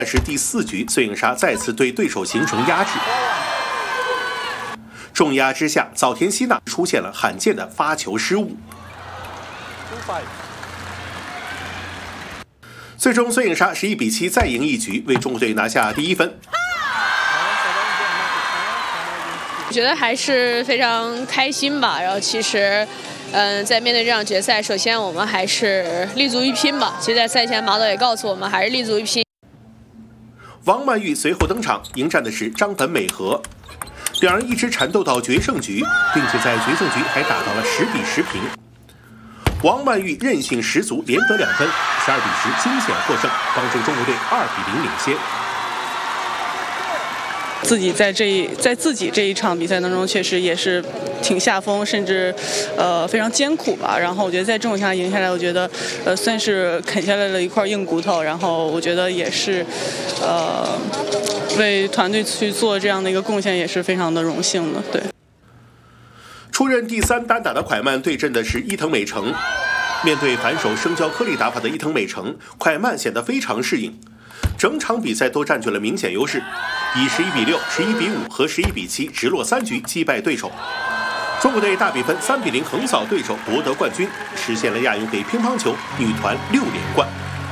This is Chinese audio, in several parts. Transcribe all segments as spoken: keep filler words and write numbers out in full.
但是第四局，孙颖莎再次对对手形成压制。重压之下，早田希娜出现了罕见的发球失误。最终，孙颖莎十一比七再赢一局，为中国队拿下第一分。 我觉得还是非常开心吧。然后其实，嗯，在面对这场决赛，首先我们还是立足于拼吧。其实，在赛前马导也告诉我们，还是立足于拼。 王曼玉随后登场，迎战的是张本美和，两人一直缠斗到决胜局，并且在决胜局还打到了十比十平。王曼玉韧性十足，连得两分，十二比十惊险获胜，帮助中国队二比零领先。 自己在这一在自己这一场比赛当中，确实也是挺下风，甚至呃非常艰苦吧。然后我觉得在这种情况下赢下来，我觉得呃算是啃下来了一块硬骨头。然后我觉得也是呃为团队去做这样的一个贡献，也是非常的荣幸的。对。 出任第三单打的蒯曼对阵的是伊藤美诚，面对反手生胶颗粒打法的伊藤美诚，蒯曼显得非常适应，整场比赛都占据了明显优势，以十一比六、十一比五和十一比七直落三局击败对手。中国队大比分三比零横扫对手，夺得冠军，实现了亚运会乒乓球女团六连冠。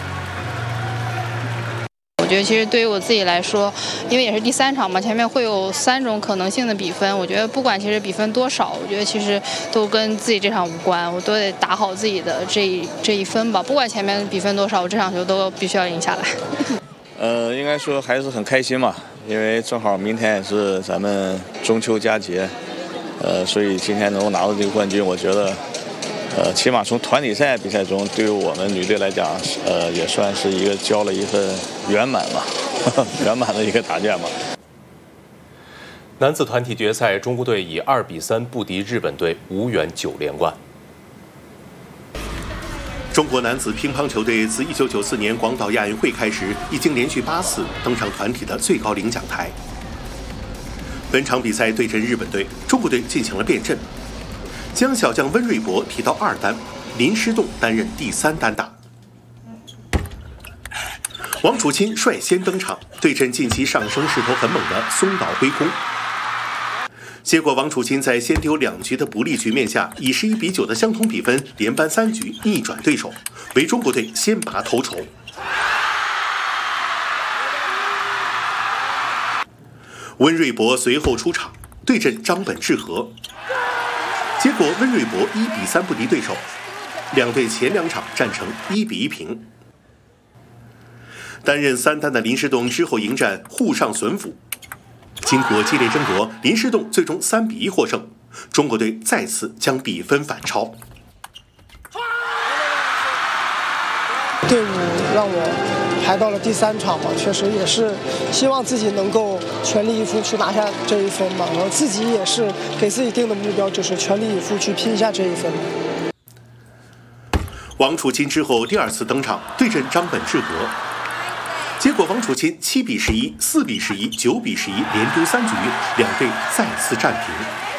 我觉得其实对于我自己来说，因为也是第三场嘛，前面会有三种可能性的比分。我觉得不管其实比分多少，我觉得其实都跟自己这场无关，我都得打好自己的这一这一分吧。不管前面比分多少，我这场球都必须要赢下来。 呃，应该说还是很开心嘛，因为正好明天也是咱们中秋佳节，呃，所以今天能够拿到这个冠军，我觉得。呃，起码从团体赛比赛中，对于我们女队来讲，呃，也算是一个交了一份圆满嘛，圆满的一个答卷嘛。 男子团体决赛，中国队以二比三不敌日本队，无缘九连冠。 中国男子乒乓球队自一九九四年广岛亚运会开始，已经连续八次登上团体的最高领奖台。本场比赛对阵日本队，中国队进行了变阵。将小将温瑞博提到二单，林诗栋担任第三单打。王楚钦率先登场，对阵近期上升势头很猛的松岛辉空。结果王楚钦在先丢两局的不利局面下，以十一比九的相同比分连扳三局，逆转对手，为中国队先拔头筹。温瑞博随后出场，对阵张本智和。结果温瑞博一比三不敌对手，两队前两场战成一比一平。担任三单的林诗栋之后迎战沪上隼辅，经过激烈争夺，林诗栋最终三比一获胜，中国队再次将比分反超。 队伍让我排到了第三场嘛，确实也是希望自己能够全力以赴去拿下这一分嘛。我自己也是给自己定的目标，就是全力以赴去拼下这一分。 王楚钦之后第二次登场，对阵张本智和，结果王楚钦七比十一、四比十一、九比十一连丢三局，两队再次战平。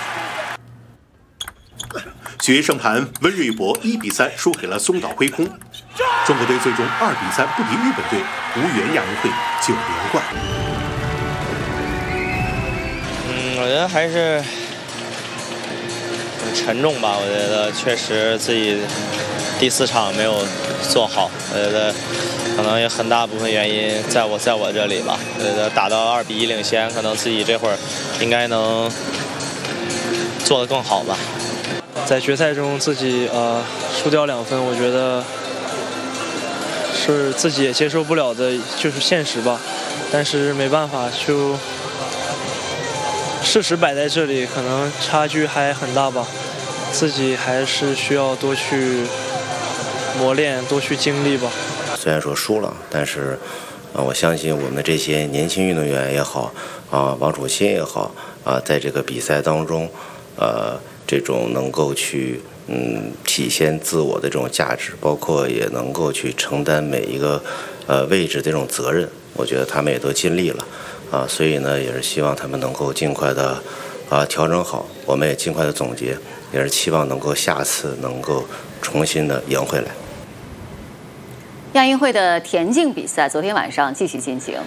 决胜盘，温瑞博一比三输给了松岛辉空，中国队最终二比三不敌日本队，无缘亚运会九连冠。 嗯，我觉得还是很沉重吧。我觉得确实自己第四场没有做好，我觉得可能有很大部分原因在我在我这里吧。我觉得打到二比一领先，可能自己这会儿应该能做得更好吧。 在决赛中自己呃输掉两分，我觉得是自己也接受不了的，就是现实吧。但是没办法，就事实摆在这里，可能差距还很大吧。自己还是需要多去磨练，多去经历吧。 虽然说输了，但是啊，我相信我们这些年轻运动员也好，啊，王楚钦也好，啊，在这个比赛当中，呃。这种能够去嗯体现自我的这种价值，包括也能够去承担每一个呃位置的这种责任，我觉得他们也都尽力了啊，所以呢也是希望他们能够尽快的啊调整好，我们也尽快的总结，也是期望能够下次能够重新的赢回来。 亚运会的田径比赛昨天晚上继续进行，